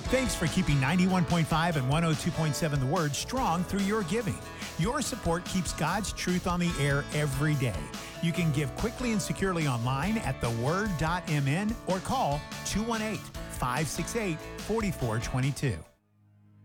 Thanks for keeping 91.5 and 102.7 The Word strong through your giving. Your support keeps God's truth on the air every day. You can give quickly and securely online at theword.mn or call 218-568-4422.